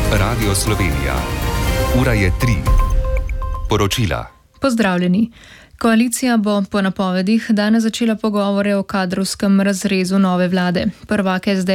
Radio Slovenija. Ura je 3. Poročila. Pozdravljeni. Koalicija bo po napovedih danes začela pogovore o kadrovskem razrezu nove vlade. Prvak SD